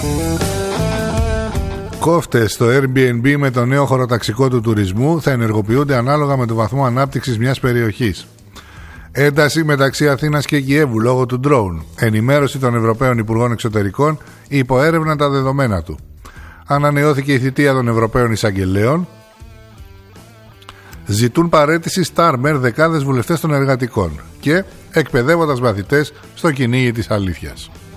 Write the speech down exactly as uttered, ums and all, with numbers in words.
Κόφτες στο Airbnb με το νέο χωροταξικό του τουρισμού θα ενεργοποιούνται ανάλογα με το βαθμό ανάπτυξης μιας περιοχής. Ένταση μεταξύ Αθήνας και Κιέβου λόγω του ντρόουν. Ενημέρωση των Ευρωπαίων Υπουργών Εξωτερικών υπό έρευνα τα δεδομένα του. Ανανεώθηκε η θητεία των Ευρωπαίων Εισαγγελέων. Ζητούν παραίτηση Στάρμερ δεκάδες βουλευτές των εργατικών. Και εκπαιδεύοντας μαθητές στο κυνήγι της αλήθειας.